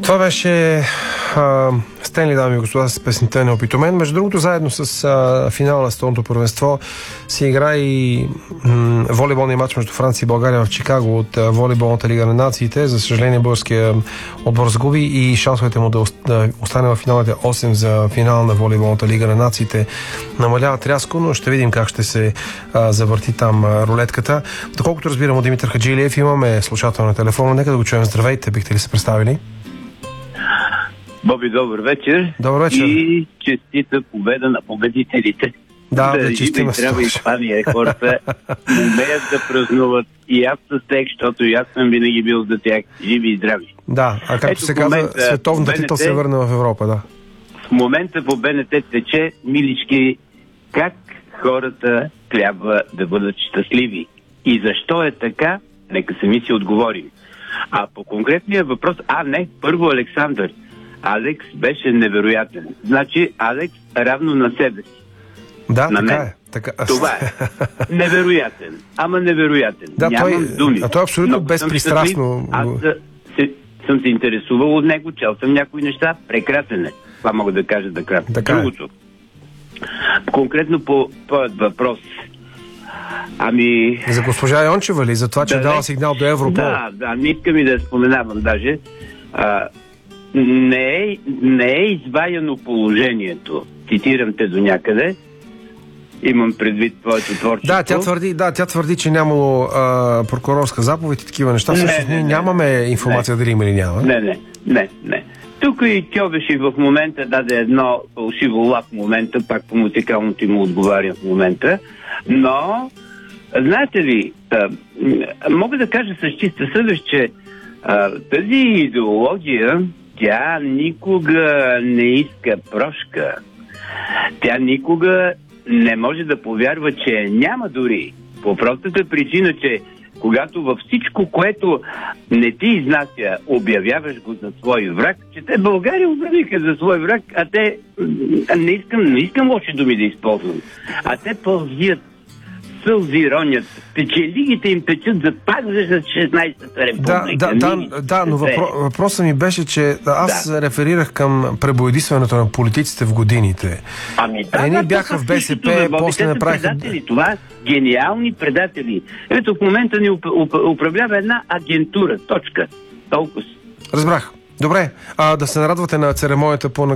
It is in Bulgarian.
Това беше Стенли, дами и господа, с песента "Неопитомен". Между другото, заедно с финала на световното първенство се игра и волейболния матч между Франция и България в Чикаго от волейболната лига на нациите. За съжаление, българския отбор загуби и шансовете му да остане в финалните 8 за финал на волейболната лига на нациите намаляват рязко, но ще видим как ще се завърти там рулетката. Доколкото разбирам от Димитър Хаджилиев, имаме слушател на телефона. Нека да го чуем. Здравейте, бихте ли се представили? Боби, добър вечер. Добър вечер. И честита победа на победителите. Да, честима се. Трябва Испания, хората умеят да празнуват и аз с тях, защото и аз съм винаги бил за тях живи и здрави. Да, а както се казва, световната титъл се върна в Европа, да. В момента по БНТ тече, милички, как хората трябва да бъдат щастливи. И защо е така, нека сами си отговорим. А по конкретния въпрос, първо Александър. Алекс беше невероятен. Значи Алекс равно на себе си. Да, на така мен. е. Така... Това е. Невероятен. Ама невероятен. Да, Нямам думи. той е абсолютно безпристрастно. Аз съм се интересувал от него, чел съм някои неща. Прекрасен е. Това мога да кажа да кратко. Другото. Конкретно по този въпрос. За госпожа Йончева ли? За това, че дава сигнал до Европол? Да, не искам и да я споменавам даже. Не е изваяно положението. Цитирам те до някъде. Имам предвид твоето творчество. Тя твърди, че нямало прокурорска заповед и такива неща. Всъщност ние нямаме информация дали има или няма. Не. Тук и Кьобеши в момента даде едно фалшиво ла в момента, пак по музикалното му отговаря в момента. Но, знаете ли, мога да кажа с чиста съвест, че тази идеология, тя никога не иска прошка. Тя никога не може да повярва, че няма дори. По простата причина, че когато във всичко, което не ти изнася, обявяваш го за свой враг, че те България обявиха за свой враг, а те не искам лоши думи да използвам. А те пълзят, сълзи ронят, печелигите им печат за пак за 16-та република. Да, но въпросът ми беше, че аз реферирах към пребоядисването на политиците в годините. Едни бяха в БСП, после направиха... Това гениални предатели. Ето в момента ни управлява една агентура. Точка. Толкова. Разбрах. Добре, да се нарадвате на церемонията по